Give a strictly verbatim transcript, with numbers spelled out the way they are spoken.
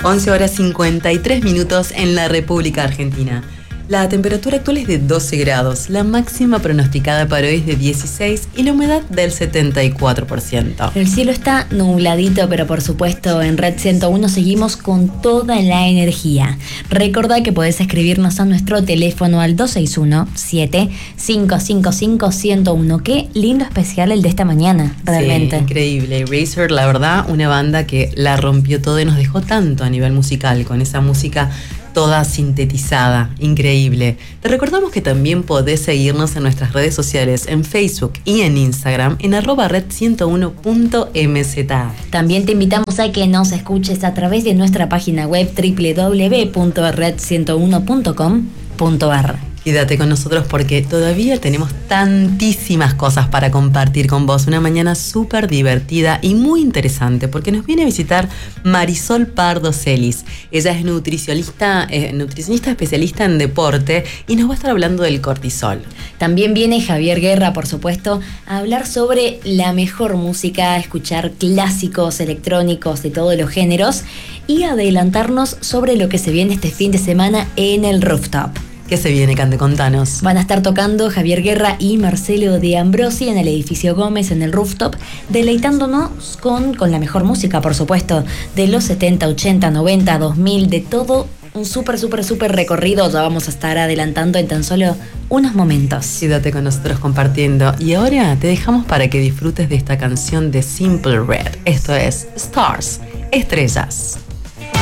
once horas cincuenta y tres minutos en la República Argentina. La temperatura actual es de doce grados, la máxima pronosticada para hoy es de dieciséis y la humedad del setenta y cuatro por ciento. El cielo está nubladito, pero por supuesto en Red ciento uno seguimos con toda la energía. Recordá que podés escribirnos a nuestro teléfono al dos seis uno, siete cinco cinco cinco, uno cero uno. Qué lindo especial el de esta mañana, realmente. Sí, increíble. Razor, la verdad, una banda que la rompió todo y nos dejó tanto a nivel musical, con esa música toda sintetizada, increíble. Te recordamos que también podés seguirnos en nuestras redes sociales, en Facebook y en Instagram, en arroba red ciento uno punto m z. También te invitamos a que nos escuches a través de nuestra página web doble u doble u doble u punto red ciento uno punto com punto a r. Quédate con nosotros porque todavía tenemos tantísimas cosas para compartir con vos. Una mañana súper divertida y muy interesante porque nos viene a visitar Marisol Pardo Celis. Ella es nutricionista, eh, nutricionista especialista en deporte y nos va a estar hablando del cortisol. También viene Javier Guerra, por supuesto, a hablar sobre la mejor música, a escuchar clásicos electrónicos de todos los géneros y adelantarnos sobre lo que se viene este fin de semana en el Rooftop. ¿Qué se viene, Cande? Contanos. Van a estar tocando Javier Guerra y Marcelo de Ambrosi en el edificio Gómez, en el Rooftop, deleitándonos con, con la mejor música, por supuesto, de los setenta, ochenta, noventa, dos mil, de todo un súper, súper, súper recorrido. Ya vamos a estar adelantando en tan solo unos momentos. Quédate con nosotros compartiendo. Y ahora te dejamos para que disfrutes de esta canción de Simple Red. Esto es Stars, Estrellas.